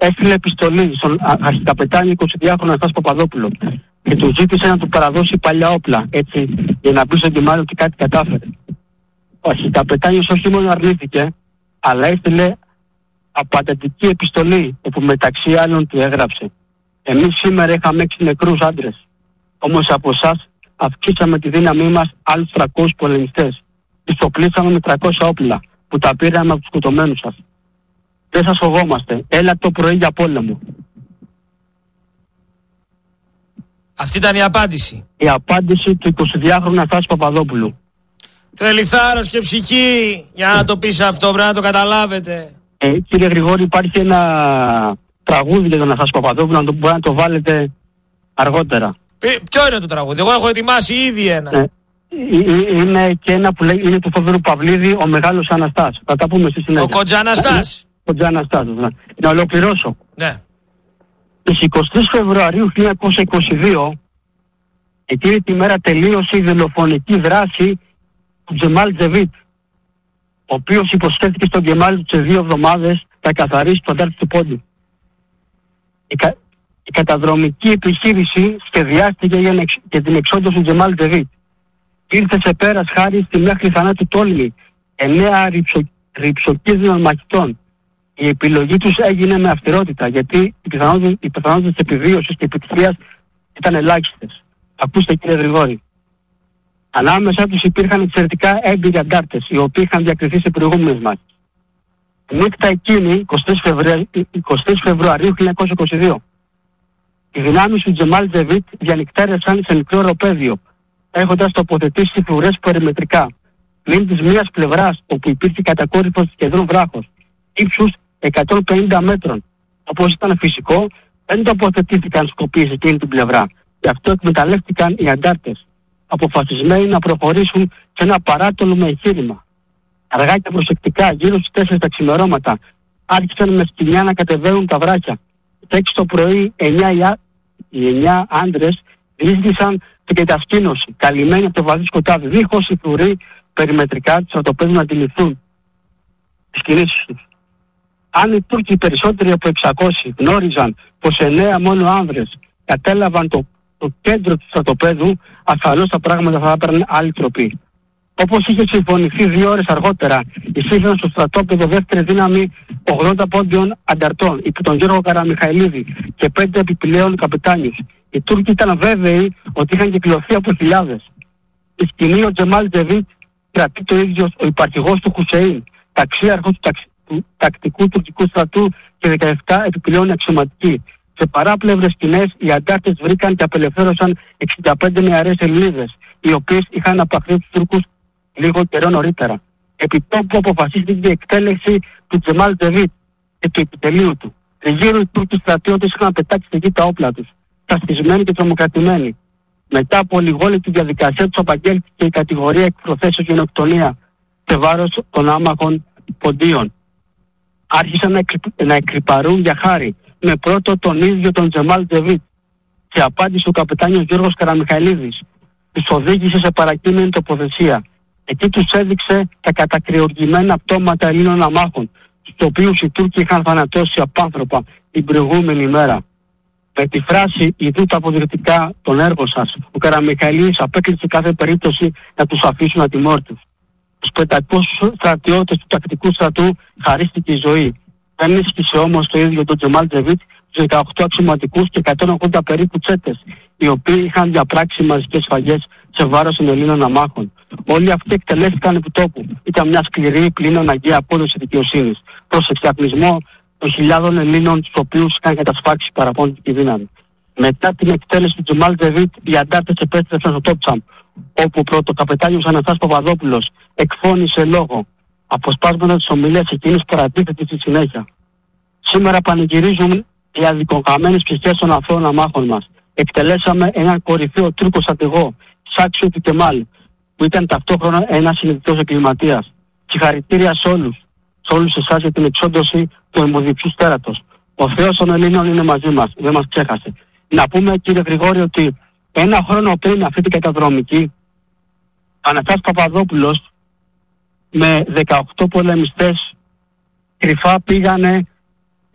έστειλε επιστολή στον αρχικαπετάνιο 22χρονο Αναστάση Παπαδόπουλο και του ζήτησε να του παραδώσει παλιά όπλα, έτσι, για να πει στον Κεμάλ ότι κάτι κατάφερε. Ο αρχικαπετάνιος όχι μόνο αρνήθηκε, αλλά έστειλε απαντατική επιστολή, όπου μεταξύ άλλων του έγραψε: εμείς σήμερα είχαμε 6 νεκρούς άντρες, όμως από εσάς αυξήσαμε τη δύναμή μας άλλους 300 πολεμιστές. Τους οπλίσαμε με 300 όπλα, που τα πήραμε από τους σκοτωμένους σας. Δεν σας φοβόμαστε. Έλα το πρωί για πόλεμο. Αυτή ήταν η απάντηση. Η απάντηση του 22χρονου Αναστάση Παπαδόπουλου. Θέλει θάρρος και ψυχή για να το πεις αυτό, πρέπει να το καταλάβετε. Κύριε Γρηγόρη, υπάρχει ένα τραγούδι για τον Αναστάση Παπαδόπουλο, μπορεί να το βάλετε αργότερα. Ποιο είναι το τραγούδι? Εγώ έχω ετοιμάσει ήδη ένα. Είναι και ένα που λέει, είναι του Θοδωρού Παυλίδη, ο Μεγάλος Αναστάς. Θα τα πούμε στη συνέχεια. Ο Κοντζαναστάς. Να ολοκληρώσω. Ναι. Στις 23 Φεβρουαρίου 1922, εκείνη τη μέρα τελείωσε η δολοφονική δράση του Τζεμάλ Τζεβίτ, ο οποίος υποσχέθηκε στον Κεμάλ σε 2 εβδομάδες θα καθαρίσει το αντάρτη του πόντι. Η καταδρομική επιχείρηση σχεδιάστηκε για την εξόντωση του Τζεμάλ Τζεβίτ. Ήρθε σε πέρας χάρη στη μέχρι θανάτου τόλμη 9 ρυψοκίνδυνων μαχητών. Η επιλογή τους έγινε με αυστηρότητα, γιατί οι πιθανότητες επιβίωσης και επιτυχίας ήταν ελάχιστες. Ακούστε, κύριε Γρηγόρη. Ανάμεσα τους υπήρχαν εξαιρετικά έμπειροι αντάρτες, οι οποίοι είχαν διακριθεί σε προηγούμενες μάχες. Νύχτα εκείνη, 23 Φεβρουαρίου 1922, οι δυνάμεις του Τζεμάλ Τζεβίτ διανυκτέρευσαν σε μικρό αεροπέδιο, έχοντας τοποθετήσει φρουρές περιμετρικά, πλην της μίας πλευράς, όπου υπήρχε κατακόρυφος της κεντρών βράχος, ύψους 150 μέτρων. Όπως ήταν φυσικό, δεν τοποθετήθηκαν σκοπίες εκείνη την πλευρά. Γι' αυτό εκμεταλλεύτηκαν οι αντάρτες, αποφασισμένοι να προχωρήσουν σε ένα παράτολο με εγχείρημα. Αργά και προσεκτικά, γύρω στις 4 τα ξημερώματα, άρχισαν με σκοινιά να κατεβαίνουν τα βράχια. Στις 6 το πρωί, οι 9 άντρες διείσδησαν την κατασκήνωση, καλυμμένοι από το βαθύ σκοτάδι, δίχως οι φρουροί περιμετρικά του στρατοπέδου να αντιληφθούν τις κινήσεις τους. Αν οι Τούρκοι περισσότεροι από 600 γνώριζαν πως 9 μόνο άνδρες κατέλαβαν το κέντρο του στρατοπέδου, ασφαλώς τα πράγματα θα έπαιρναν άλλη τροπή. Όπως είχε συμφωνηθεί 2 ώρες αργότερα, εισήλθαν στο στρατόπεδο δεύτερη δύναμη 80 πόντιων ανταρτών, υπό τον Γιώργο Καραμιχαηλίδη και 5 επιπλέον καπετάνιους. Οι Τούρκοι ήταν βέβαιοι ότι είχαν κυκλωθεί από χιλιάδες. Στη σκηνή ο Τζεμάλ Τζεβίτ κρατεί το ίδιο ο υπαρχηγός του Χουσεΐν, ταξίαρχος του τακτικού τουρκικού στρατού και 17 επιπλέον αξιωματικοί. Σε παράπλευρες σκηνές οι αντάρτες βρήκαν και απελευθέρωσαν 65 νεαρές Ελληνίδες, οι οποίες είχαν απαχθεί τους Τούρκους λίγο καιρό νωρίτερα. Επί τόπου αποφασίστηκε η εκτέλεση του Τζεμάλ Τζεβίτ και του επιτελείου του. Τριγύρω οι Τούρκοι στρατιώτες είχαν πετάξει στη γη τα όπλα τους, ταστισμένοι και τρομοκρατημένοι. Μετά από λιγόλεπτη διαδικασία τους απαγγέλθηκε η κατηγορία εκ προθέσεως γενοκτονία σε βάρος των άμαχων ποντίων. Άρχισαν να εκρυπαρούν για χάρη, με πρώτο τον ίδιο τον Τζεμάλ Τζεβίτ. Σε απάντηση ο καπετάνιος Γιώργος Καραμιχαηλίδης τους οδήγησε σε παρακείμενη τοποθεσία. Εκεί τους έδειξε τα κατακριουργημένα πτώματα Ελλήνων αμάχων, τους οποίους οι Τούρκοι είχαν θανατώσει απάνθρωπα την προηγούμενη μέρα. Με τη φράση «Ιδού τα αποδεικτικά των έργων σας», ο Καραμιχαηλίδης απέκλεισε κάθε περίπτωση να τους αφήσουν ατιμόρυτους. Στους 500 στρατιώτες του τακτικού στρατού χαρίστηκε η ζωή. Δεν ίσχυσε όμως το ίδιο τον Τζεμάλ Τζεβίτ, τους 18 αξιωματικούς και 180 περίπου τσέτες, οι οποίοι είχαν διαπράξει μαζικές σφαγές σε βάρος των Ελλήνων αμάχων. Όλοι αυτοί εκτελέστηκαν επί τόπου. Ήταν μια σκληρή πλην αναγκαία απόδοση δικαιοσύνης προς εξαπλισμό των χιλιάδων Ελλήνων, τους οποίους είχαν κατασφάξει παραπώνητικη δύναμη. Μετά την εκτέλεση του Τζεμάλ Τζεβίτ, οι αντάρτες επέστρεψαν στο Τόψαμ, όπου ο πρωτοκαπετάνιος Αναστάσης Παπαδόπουλος εκφώνησε λόγο. Αποσπάσματα της ομιλίας εκείνης παρατίθεται στη συνέχεια. Σήμερα πανηγυρίζουν οι αδικογραμμένες ψυχές των αθώων αμάχων μας. Εκτελέσαμε έναν κορυφαίο Τούρκο στρατηγό, Σάξιο του Κεμάλ, που ήταν ταυτόχρονα ένας συνειδητός εγκληματίας. Συγχαρητήρια σε όλους εσάς για την εξόντωση του αιμοδιψούς τέρατος. Ο Θεός των Ελλήνων είναι μαζί μας, δεν μας ξέχασε. Να πούμε, κύριε Γρηγόρη, ότι 1 χρόνο πριν αυτή την καταδρομική, Αναστάσης Παπαδόπουλος με 18 πολεμιστές κρυφά πήγανε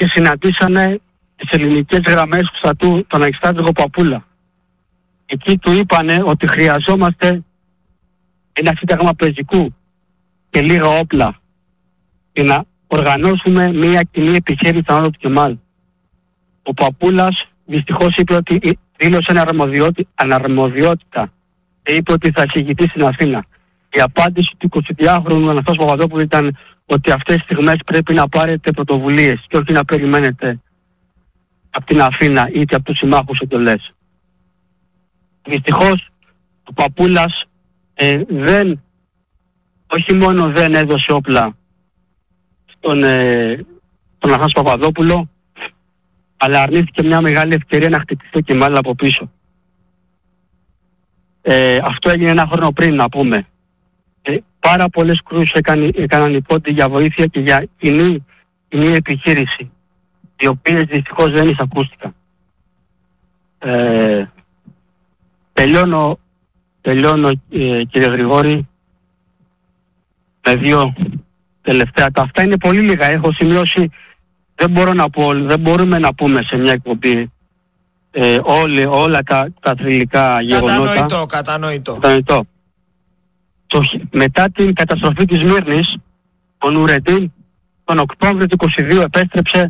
και συναντήσανε τις ελληνικές γραμμές του στρατού, τον Αριστάτηγο Παπούλα. Εκεί του είπανε ότι χρειαζόμαστε ένα σύνταγμα πεζικού και λίγα όπλα και να οργανώσουμε μια κοινή επιχείρηση στον του Κεμάλ. Ο Παπούλας δυστυχώς είπε ότι δήλωσε αναρμοδιότητα και είπε ότι θα εισηγηθεί στην Αθήνα. Η απάντηση του 22χρονου Αναστάσου Παπαδόπουλου ήταν ότι αυτές τις στιγμές πρέπει να πάρετε πρωτοβουλίες και όχι να περιμένετε από την Αθήνα είτε από τους συμμάχους εντολές. Δυστυχώς ο Παπούλας όχι μόνο δεν έδωσε όπλα στον Αναστάσιο Παπαδόπουλο, αλλά αρνήθηκε μια μεγάλη ευκαιρία να χτυπηθεί το Κεμάλ από πίσω. Αυτό έγινε ένα χρόνο πριν, να πούμε. Πάρα πολλές κρούσεις έκαναν υπότι για βοήθεια και για κοινή επιχείρηση, οι οποίες δυστυχώς δεν εισακούστηκαν. Τελειώνω κύριε Γρηγόρη με δύο τελευταία. Τα αυτά είναι πολύ λίγα. Έχω σημειώσει, δεν μπορούμε να πούμε σε μια εκπομπή όλα τα θρυλικά γεγονότα. Κατανοητό. Μετά την καταστροφή της Μύρνης, ο Νουρεντίν τον Οκτώβριο του 22 επέστρεψε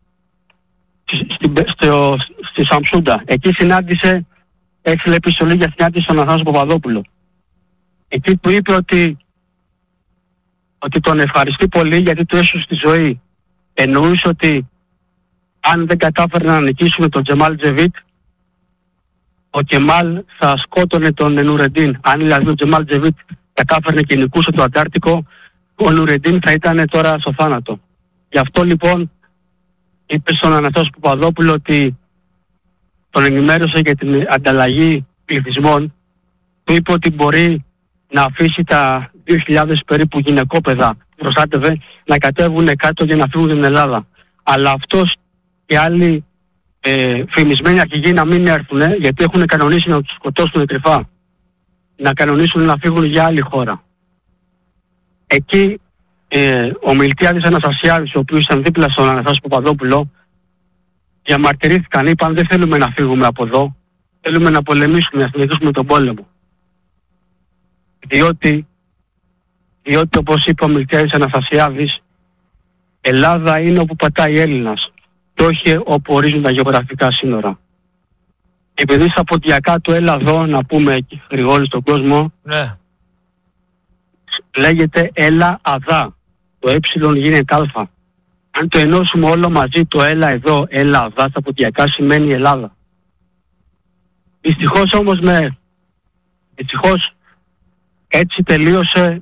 στη Σαμσούντα. Εκεί συνάντησε, έστειλε επιστολή για συνάντηση στον Αναστάσιο Παπαδόπουλο. Εκεί του είπε ότι τον ευχαριστεί πολύ γιατί του έσωσε τη ζωή. Εννοούσε ότι αν δεν κατάφερε να νικήσουμε τον Τζεμάλ Τζεβίτ, ο Κεμάλ θα σκότωνε τον Νουρεντίν. Αν δηλαδή ο Τζεμάλ Τζεβίτ κατάφερνε και νικούσε το Αντάρτικο, ο Νουρεντίν θα ήταν τώρα στο θάνατο. Γι' αυτό λοιπόν είπε στον Αναστάσιο Παπαδόπουλο ότι τον ενημέρωσε για την ανταλλαγή πληθυσμών. Του είπε ότι μπορεί να αφήσει τα 2.000 περίπου γυναικόπαιδα που προστάτευε να κατέβουν κάτω για να φύγουν την Ελλάδα. Αλλά αυτός και άλλοι φημισμένοι αρχηγοί να μην έρθουν, γιατί έχουν κανονίσει να τους σκοτώσουν κρυφά. Να κανονίσουν να φύγουν για άλλη χώρα. Εκεί ο Μιλτιάδης Αναστασιάδης, ο οποίος ήταν δίπλα στον Αναστάσιο Παπαδόπουλο, διαμαρτυρήθηκαν, είπαν δεν θέλουμε να φύγουμε από εδώ, θέλουμε να πολεμήσουμε, να συνεχίσουμε τον πόλεμο. Διότι όπως είπε ο Μιλτιάδης Αναστασιάδης, Ελλάδα είναι όπου πατάει Έλληνας και όχι όπου ορίζουν τα γεωγραφικά σύνορα. Επειδή στα ποντιακά του έλα εδώ, να πούμε Γρηγόρη στον κόσμο, ναι, λέγεται έλα αδά, το γίνεται α. Αν το ενώσουμε όλο μαζί, το έλα εδώ, έλα αδά, στα ποντιακά σημαίνει Ελλάδα. Δυστυχώς όμως έτσι τελείωσε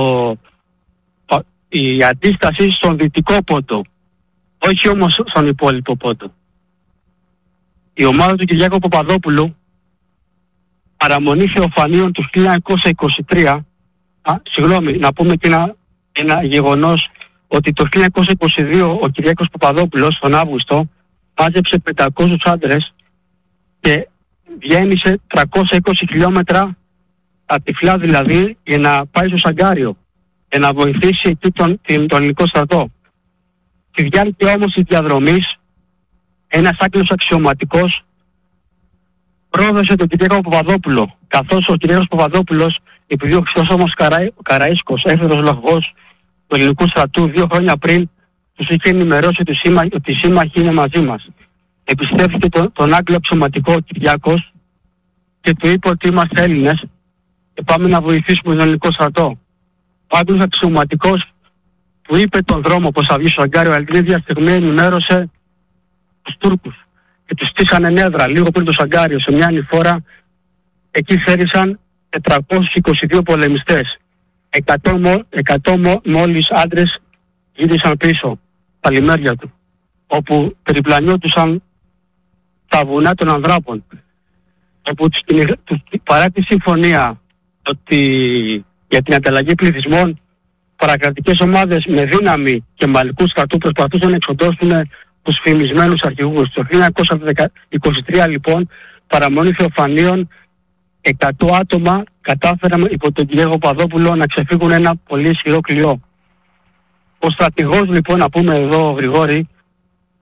η αντίσταση στον δυτικό πόντο, όχι όμως στον υπόλοιπο πόντο. Η ομάδα του Κυριάκου Παπαδόπουλου, παραμονή Θεοφανίων του 1923, να πούμε και ένα γεγονός, ότι το 1922 ο Κυριάκος Παπαδόπουλος τον Αύγουστο μάζεψε 500 άντρες και διέμισε 320 χιλιόμετρα ατυφλά δηλαδή για να πάει στο Σαγκάριο και να βοηθήσει εκεί τον ελληνικό στρατό. Στη διάρκεια όμως της διαδρομής ένας Άγγλος αξιωματικός πρόδωσε τον Κυριάκο Παπαδόπουλο, καθώς ο Κυριάκος Παπαδόπουλος, επειδή ο Χρυσόσωμος Καραΐσκος, έφερος λογός του ελληνικού στρατού 2 χρόνια πριν, τους είχε ενημερώσει ότι οι σύμμαχοι είναι μαζί μας. Επιστρέφθηκε τον Άγγλο αξιωματικό Κυριάκος και του είπε ότι είμαστε Έλληνες και πάμε να βοηθήσουμε τον ελληνικό στρατό. Ο Άγγλος αξιωματικός του είπε τον δρόμο πως θα βγει στο Σαγκάριο, αλλά την ίδια στιγμή ενημέρωσε τους Τούρκους και τους στήσανε νέδρα λίγο πριν το Σαγκάριο σε μια ανηφόρα. Εκεί θέρισαν 422 πολεμιστές. 100 μόλις άντρες γύρισαν πίσω τα λιμέρια του, όπου περιπλανιόντουσαν τα βουνά των Ανδράπων, όπου παρά τη συμφωνία για την ανταλλαγή πληθυσμών, παρακρατικές ομάδες με δύναμη και μαλλικού στρατού προσπαθούσαν να εξοντώσουν τους φημισμένους αρχηγούς. Το 1923 λοιπόν, παραμονή Θεοφανίων, 100 άτομα κατάφεραν υπό τον Κυριάκο Παπαδόπουλο να ξεφύγουν ένα πολύ ισχυρό κλειό. Ο στρατηγός λοιπόν, να πούμε εδώ Γρηγόρη,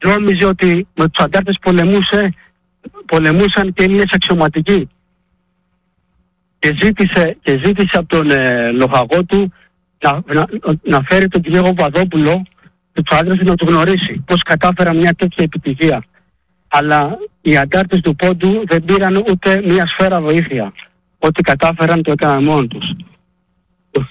νόμιζε ότι με τους αντάρτες πολεμούσαν και Έλληνες αξιωματικοί. Και ζήτησε από τον λοχαγό του να φέρει τον κύριο Παπαδόπουλο και τους άντρες να του γνωρίσει πώς κατάφεραν μια τέτοια επιτυχία. Αλλά οι αντάρτες του Πόντου δεν πήραν ούτε μια σφαίρα βοήθεια. Ό,τι κατάφεραν το έκαναν μόνοι τους. Το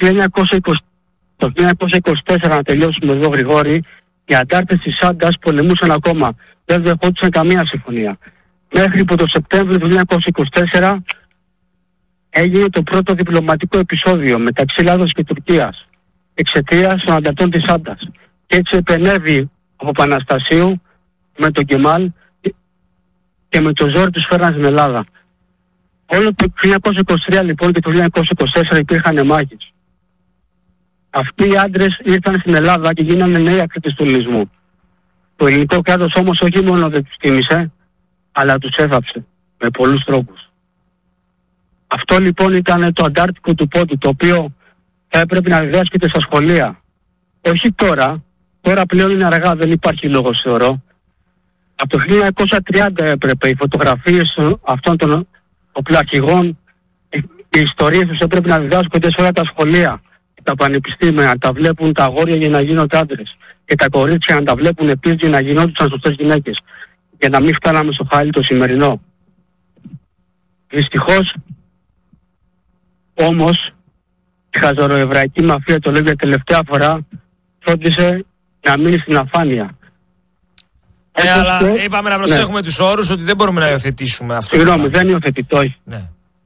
1924, να τελειώσουμε εδώ Γρηγόρη, οι αντάρτες της Σάντας πολεμούσαν ακόμα. Δεν δεχόντουσαν καμία συμφωνία. Μέχρι που το Σεπτέμβριο του 1924 έγινε το πρώτο διπλωματικό επεισόδιο μεταξύ Ελλάδος και Τουρκίας εξαιτίας των ανταρτών της Σάντας. Και έτσι επενέβη ο Παναστασίου με τον Κεμάλ και με το ζόρι τους φέραν στην Ελλάδα. Όλο το 1923 λοιπόν και το 1924 υπήρχαν μάχες. Αυτοί οι άντρες ήρθαν στην Ελλάδα και γίνανε νέοι ακτές του ελληνισμού. Το ελληνικό κράτος όμως όχι μόνο δεν τους τίμησε, αλλά τους έφαψε με πολλούς τρόπους. Αυτό λοιπόν ήταν το αντάρτικο του Πόντου, το οποίο θα έπρεπε να διδάσκεται στα σχολεία. Όχι τώρα, τώρα πλέον είναι αργά, δεν υπάρχει λόγος θεωρώ. Από το 1930 έπρεπε οι φωτογραφίες αυτών των οπλαρχηγών, οι ιστορίες τους έπρεπε να διδάσκονται σε όλα τα σχολεία, τα πανεπιστήμια, να τα βλέπουν τα αγόρια για να γίνονται άντρες και τα κορίτσια να τα βλέπουν επίσης για να γινόντουσαν σωστές γυναίκες, για να μην φτάναμε στο χάλι το σημερινό. Δυστυχώς όμως η χαζοροεβραϊκή μαφία, το λέω για τελευταία φορά, φρόντισε να μείνει στην αφάνεια. Αλλά είπαμε να προσέχουμε τους όρους, ότι δεν μπορούμε να υιοθετήσουμε αυτό. Συγγνώμη, δεν υιοθετητό. Ναι.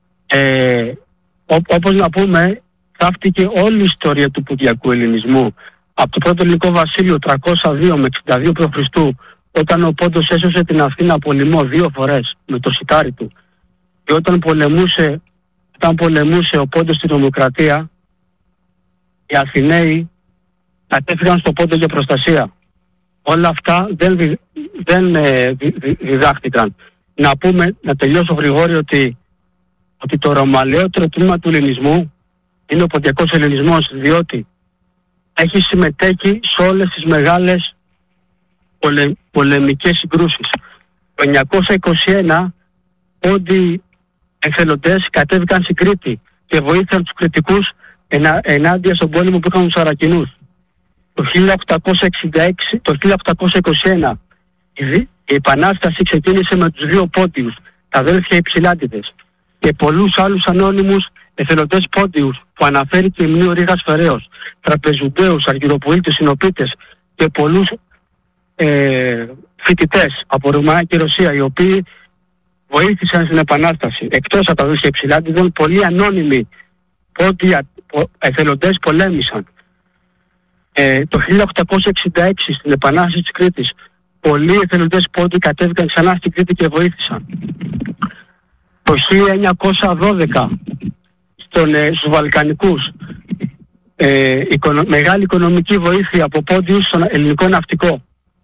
Όπως να πούμε, θαύτηκε όλη η ιστορία του πουδιακού ελληνισμού. Από το πρώτο ελληνικό βασίλειο 302 με 62 π.Χ., όταν ο Πόντος έσωσε την Αθήνα από λοιμό 2 φορές με το σιτάρι του, και όταν πολεμούσε ο Πόντος στην Δημοκρατία, οι Αθηναίοι κατέφυγαν στο Πόντο για προστασία. Όλα αυτά δεν διδάχτηκαν. Να τελειώσω Γρηγόρη ότι το ρωμαλαιότερο τμήμα του ελληνισμού είναι ο ποντιακός ελληνισμός, διότι έχει συμμετέχει σε όλες τις μεγάλες πολεμικές συγκρούσεις. Το 921 Πόντιοι εθελοντές κατέβηκαν στην Κρήτη και βοήθησαν τους Κρητικούς ενάντια στον πόλεμο που είχαν τους Αρακινούς. Το 1821 η Επανάσταση ξεκίνησε με τους 2 Πόντιους, τα αδέρφια Υψηλάτιδες, και πολλούς άλλους ανώνυμους εθελοντές Πόντιους που αναφέρει και η μνήμα Ρήγας Φεραίος, τραπεζουνταίους, αργυροπολίτες, συνοπίτες και πολλούς φοιτητές από Ρουμανία και Ρωσία, οι οποίοι βοήθησαν στην Επανάσταση. Εκτός από τα αδέρφια Υψηλάτιδων, πολλοί ανώνυμοι Πόντιοι εθελοντές πολέμησαν. Το 1866 στην Επανάσταση της Κρήτης πολλοί εθελοντές Πόντιοι κατέβηκαν ξανά στην Κρήτη και βοήθησαν. Το 1912 στους Βαλκανικούς μεγάλη οικονομική βοήθεια από Πόντιους στον ελληνικό ναυτικό.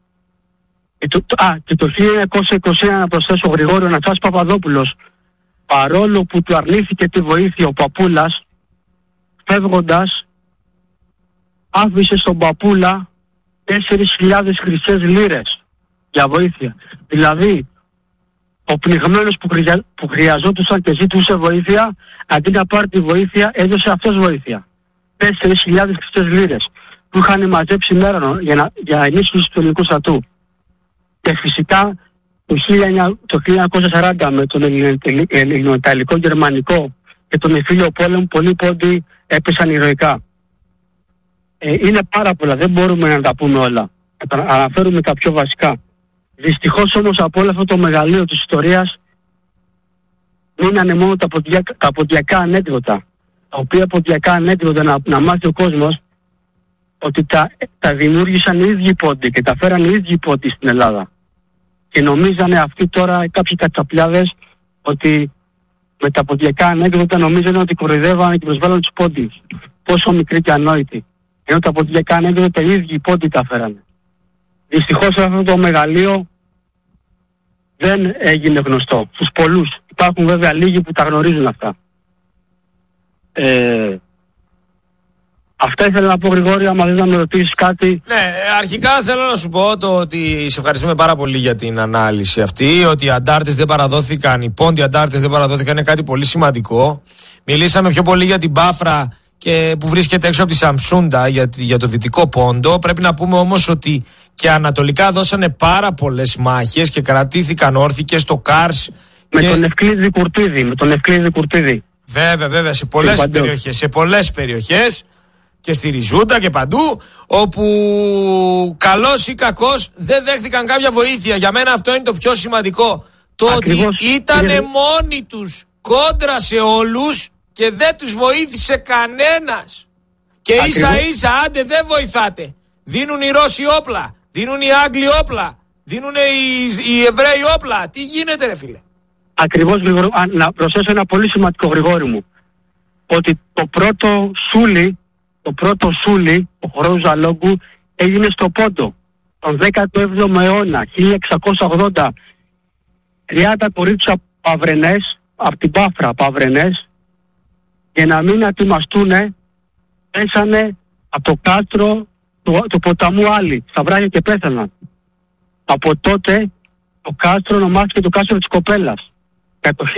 Και το 1921, να προσθέσω Γρηγόριο, ο Νατσάς Παπαδόπουλος, παρόλο που του αρνήθηκε τη βοήθεια ο Παπούλας, φεύγοντας άφησε στον Παπούλα 4.000 χρυσές λίρες για βοήθεια. Δηλαδή ο πνιγμένος που χρειαζόντουσαν και ζήτησε βοήθεια, αντί να πάρει τη βοήθεια έδωσε αυτός βοήθεια. 4.000 χρυσές λίρες που είχαν μαζέψει μέρον για ενίσχυση του ελληνικού στρατού. Και φυσικά το 1940 με τον ελληνοϊταλικό γερμανικό και τον εμφύλιο πόλεμο πολλοί Πόντιοι έπεσαν ηρωικά. Είναι πάρα πολλά, δεν μπορούμε να τα πούμε όλα. Θα αναφέρουμε τα πιο βασικά. Δυστυχώς όμως από όλο αυτό το μεγαλείο της ιστορίας μείνανε μόνο τα ποντιακά ανέκδοτα. Τα οποία ποντιακά ανέκδοτα να μάθει ο κόσμος ότι τα δημιούργησαν οι ίδιοι Πόντιοι και τα φέραν οι ίδιοι Πόντιοι στην Ελλάδα. Και νομίζανε αυτοί τώρα κάποιοι κατσαπλιάδες ότι με τα ποντιακά ανέκδοτα νομίζανε ότι κοροϊδεύανε και προσβάλλαν τους Πόντιους. Πόσο μικροί και ανόητοι. Ενώ τα ποντιακά ανέκδοτα οι ίδιοι Πόντιοι τα φέρανε. Δυστυχώς αυτό το μεγαλείο δεν έγινε γνωστό στους πολλούς. Υπάρχουν βέβαια λίγοι που τα γνωρίζουν αυτά. Αυτά ήθελα να πω, Γρηγόρη, άμα δεν να με ρωτήσεις κάτι. Ναι, αρχικά θέλω να σου πω το ότι σε ευχαριστούμε πάρα πολύ για την ανάλυση αυτή. Ότι οι αντάρτες δεν παραδόθηκαν, οι πόντιοι αντάρτες δεν παραδόθηκαν, είναι κάτι πολύ σημαντικό. Μιλήσαμε πιο πολύ για την Πάφρα και που βρίσκεται έξω από τη Σαμσούντα για το δυτικό πόντο. Πρέπει να πούμε όμως ότι και ανατολικά δώσανε πάρα πολλές μάχες και κρατήθηκαν όρθιοι και στο Κάρς. Με τον Ευκλήδη Κουρτίδη. Βέβαια, σε πολλές περιοχές και στη Ριζούντα και παντού, όπου καλός ή κακός δεν δέχτηκαν κάποια βοήθεια. Για μένα αυτό είναι το πιο σημαντικό. Το ακριβώς, ότι ήτανε μόνοι τους κόντρα σε όλους και δεν τους βοήθησε κανένας. Και ίσα άντε δεν βοηθάτε. Δίνουν οι Ρώσοι όπλα, δίνουν οι Άγγλοι όπλα, δίνουν οι Εβραίοι όπλα. Τι γίνεται, ρε φίλε? Ακριβώς, να προσθέσω ένα πολύ σημαντικό, Γρηγόρη μου. Ότι το πρώτο σούλι, ο χορός Ζαλόγκου, έγινε στο Πόντο τον 17ο αιώνα, 1680. 30 κορίτσια παυρενές, από την Πάφρα παυρενές, για να μην ατιμαστούνε, πέσανε από το κάστρο του ποταμού Άλλη, στα βράχια, και πέθαναν. Από τότε το κάστρο ονομάστηκε το κάστρο της Κοπέλας. Και το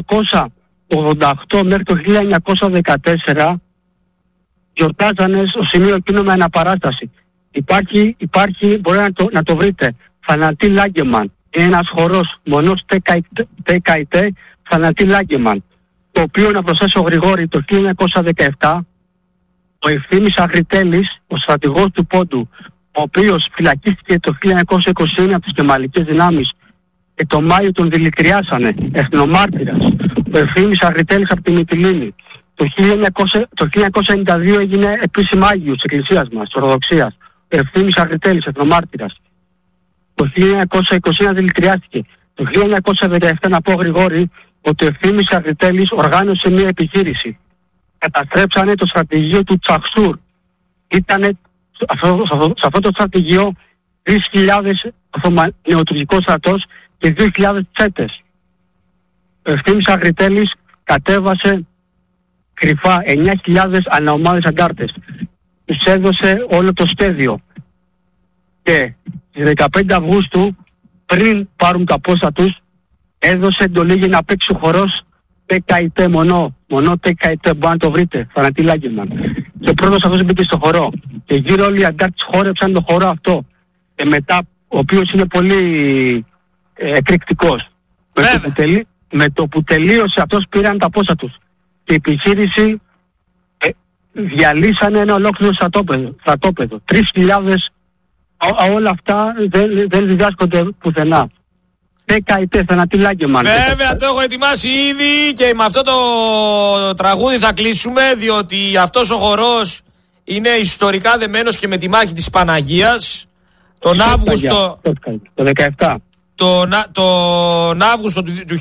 1888 μέχρι το 1914 γιορτάζανε στο σημείο εκείνο με αναπαράσταση. Υπάρχει, μπορεί να το βρείτε, Θανατή Λάγκεμαν. Είναι ένας χορός μονός Τεκαϊτέ, Θανατή Λάγκεμαν. Το οποίο, να προσθέσω, Γρηγόρη, το 1917 ο Ευθύμης Αγριτέλης, ο στρατηγός του Πόντου, ο οποίος φυλακίστηκε το 1921 από τις κεμαλικές δυνάμεις και το Μάιο τον δηλητηριάσανε, εθνομάρτυρας. Ο Ευθύμης Αγριτέλης από τη Μυτιλήνη. Το 1992 έγινε επίσημα Άγιος της Εκκλησίας μας, της Ορθοδοξίας. Ο Ευθύμης Αγριτέλης, εθνομάρτυρας. Το 1921 δηλητηριάστηκε. Το 1917, να πω, Γρηγόρη, ότι ο Ευθύμης Αγριτέλης οργάνωσε μια επιχείρηση. Καταστρέψανε το στρατηγείο του Τσαχσούρ. Ήτανε σε αυτό το στρατηγείο 3.000 νεοτουρκικός στρατός και 2.000 τσέτες. Ο Ευθύμης Αγριτέλης κατέβασε κρυφά 9.000 αναομάδες αντάρτες. Τους έδωσε όλο το σχέδιο. Και στις 15 Αυγούστου, πριν πάρουν τα πόστα τους, έδωσε εντολή για να παίξει ο χορός Τεκαϊτέ μονό Τεκαϊτέ, μπορεί να το βρείτε, Θανατή Λάγκεμαν. Και ο πρώτος αυτός μπήκε στο χορό. Και γύρω όλοι οι αντάρτες χόρεψαν το χορό αυτό. Και μετά, ο οποίος είναι πολύ εκρηκτικός. Με το που τελείωσε αυτός, πήραν τα πόστα τους. Και η επιχείρηση διαλύσανε ένα ολόκληρο στρατόπεδο. 3.000, όλα αυτά δεν διδάσκονται πουθενά. Τεκαϊτέ, Θανατή Λάγκεμαν. Βέβαια, το έχω ετοιμάσει ήδη και με αυτό το τραγούδι θα κλείσουμε, διότι αυτός ο χορός είναι ιστορικά δεμένος και με τη μάχη της Παναγίας. Τον Αύγουστο... Το 17. Τον Αύγουστο του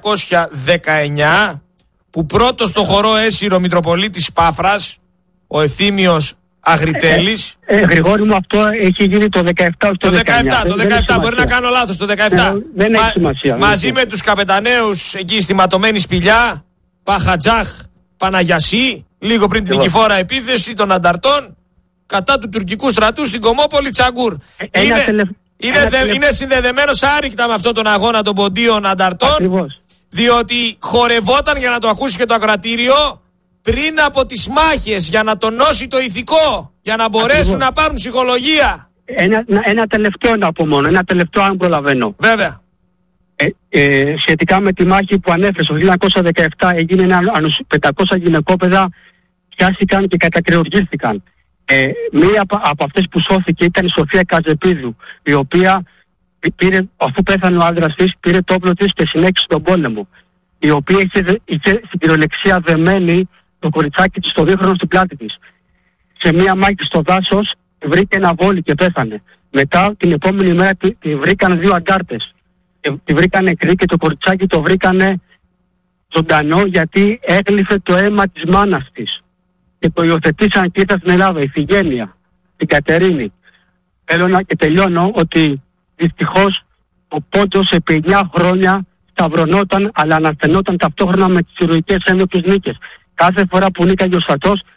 1919, που πρώτος το χορό έσυρε ο Μητροπολίτης Πάφρας, ο Ευθύμιος Αγριτέλης. Γρηγόρη μου, αυτό έχει γίνει το 17 στο 19. Το 17, μπορεί να κάνω λάθος, το 17. Δεν έχει σημασία. Μαζί με τους καπεταναίους εκεί στη ματωμένη σπηλιά, Παχατζάχ, Παναγιασί, λίγο πριν την νικηφόρα επίθεση των ανταρτών κατά του τουρκικού στρατού στην Κομόπολη Τσαγκούρ. Είναι συνδεδεμένος άρρηκτα με αυτόν τον αγώνα των ποντίων ανταρτών. Ακριβώς. Διότι χορευόταν, για να το ακούσει και το ακροατήριο, πριν από τις μάχες, για να τονώσει το ηθικό, για να μπορέσουν να πάρουν ψυχολογία. Ένα τελευταίο να πω μόνο, αν προλαβαίνω. Βέβαια. Σχετικά με τη μάχη που ανέφερε, το 1917 έγινε 500 γυναικόπαιδα πιάστηκαν και κατακρεουργήθηκαν. Μία από αυτές που σώθηκε ήταν η Σοφία Καζεπίδου, η οποία αφού πέθανε ο άντρας της, πήρε το όπλο της και συνέχισε τον πόλεμο. Η οποία είχε στην κυριολεξία δεμένη το κοριτσάκι της στο δίχρονο στην πλάτη της. Σε μία μάχη στο δάσος βρήκε ένα βόλι και πέθανε. Μετά την επόμενη μέρα τη βρήκαν 2 αντάρτες. Τη βρήκαν νεκρή και το κοριτσάκι το βρήκανε ζωντανό, γιατί έγλυφε το αίμα της μάνας της. Και το υιοθετήσαν και ήρθαν στην Ελλάδα, η Φιγένεια, την Κατερίνη. Και τελειώνω ότι δυστυχώς ο Πόντος επί 9 χρόνια σταυρωνόταν, αλλά αναστενόταν ταυτόχρονα με τις ηρωικές ένδοξες νίκες. Κάθε φορά που νίκαγε ο στρατός,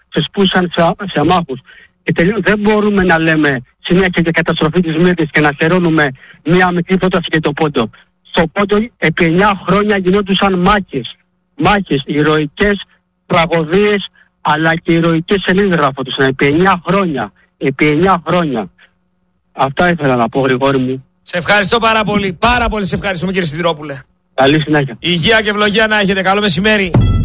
ξεσπούσαν σε μάχους. Και δεν μπορούμε να λέμε συνέχεια για καταστροφή της Μύρτης και να χαιρώνουμε μία μικρή πρόταση για το Πόντο. Στο Πόντο επί 9 χρόνια γινόντουσαν μάχες, ηρωικές τραγωδίες, αλλά και ηρωικές σελίδες γράφονταν επί 9 χρόνια. Αυτά ήθελα να πω, Γρηγόρη μου. Σε ευχαριστώ πάρα πολύ. Πάρα πολύ σε ευχαριστούμε, κύριε Σιδηρόπουλε. Καλή συνέχεια. Υγεία και ευλογία να έχετε. Καλό μεσημέρι.